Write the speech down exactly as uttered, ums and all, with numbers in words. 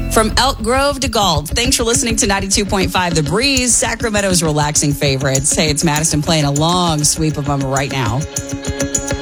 From Elk Grove to Galt, thanks for listening to ninety-two point five The Breeze, Sacramento's relaxing favorites. Hey, it's Madison playing a long sweep of them right now.